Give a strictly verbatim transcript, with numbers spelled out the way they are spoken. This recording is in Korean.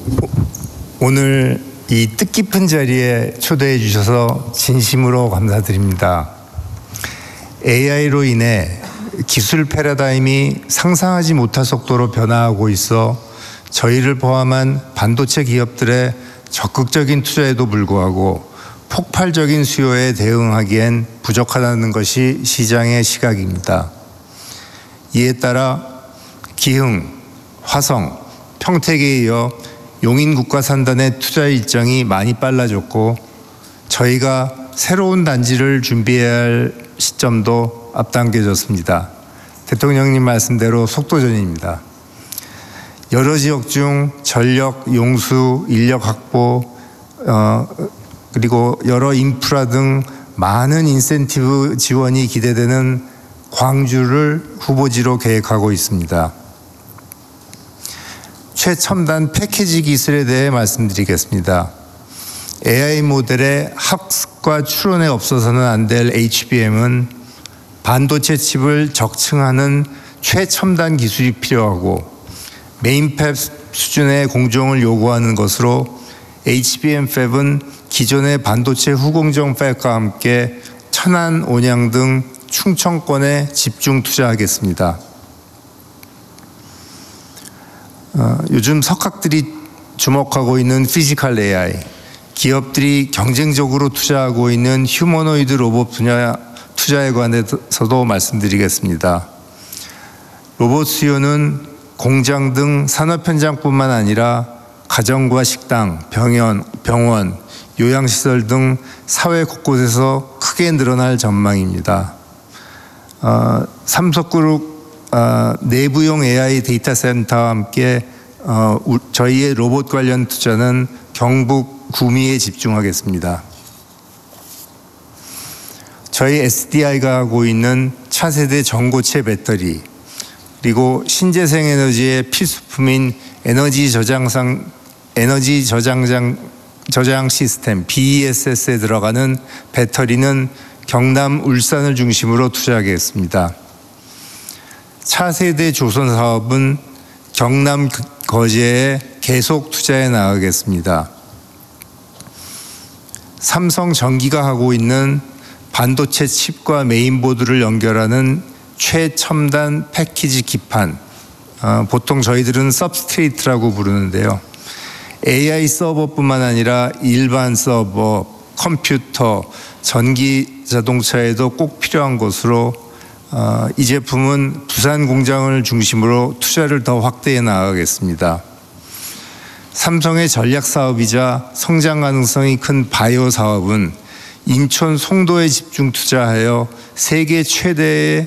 오늘 이 뜻깊은 자리에 초대해 주셔서 진심으로 감사드립니다. 에이아이로 인해 기술 패러다임이 상상하지 못할 속도로 변화하고 있어 저희를 포함한 반도체 기업들의 적극적인 투자에도 불구하고 폭발적인 수요에 대응하기엔 부족하다는 것이 시장의 시각입니다. 이에 따라 기흥, 화성, 평택에 이어 용인국가산단의 투자 일정이 많이 빨라졌고 저희가 새로운 단지를 준비해야 할 시점도 앞당겨졌습니다. 대통령님 말씀대로 속도전입니다. 여러 지역 중 전력, 용수, 인력 확보, 어, 그리고 여러 인프라 등 많은 인센티브 지원이 기대되는 광주를 후보지로 계획하고 있습니다. 최첨단 패키지 기술에 대해 말씀드리겠습니다. 에이아이 모델의 학습과 추론에 없어서는 안 될 에이치비엠은 반도체 칩을 적층하는 최첨단 기술이 필요하고 메인팹 수준의 공정을 요구하는 것으로 에이치비엠 팹은 기존의 반도체 후공정 팹과 함께 천안, 온양 등 충청권에 집중 투자하겠습니다. 어, 요즘 석학들이 주목하고 있는 피지컬 에이아이, 기업들이 경쟁적으로 투자하고 있는 휴머노이드 로봇 분야 투자에 관해서도 말씀드리겠습니다. 로봇 수요는 공장 등 산업 현장뿐만 아니라 가정과 식당, 병원, 병원, 요양시설 등 사회 곳곳에서 크게 늘어날 전망입니다. 어, 삼성그룹 어, 내부용 에이아이 데이터 센터와 함께 어, 우, 저희의 로봇 관련 투자는 경북 구미에 집중하겠습니다. 저희 에스디아이가 하고 있는 차세대 전고체 배터리 그리고 신재생 에너지의 필수품인 에너지 저장상 에너지 저장장 저장 시스템 비이에스에스에 들어가는 배터리는 경남, 울산을 중심으로 투자하겠습니다. 차세대 조선 사업은 경남 거제에 계속 투자해 나가겠습니다. 삼성전기가 하고 있는 반도체 칩과 메인보드를 연결하는 최첨단 패키지 기판, 어, 보통 저희들은 서브스트레이트라고 부르는데요. 에이아이 서버뿐만 아니라 일반 서버, 컴퓨터, 전기 자동차에도 꼭 필요한 것으로 어, 이 제품은 부산 공장을 중심으로 투자를 더 확대해 나가겠습니다. 삼성의 전략 사업이자 성장 가능성이 큰 바이오 사업은 인천 송도에 집중 투자하여 세계 최대의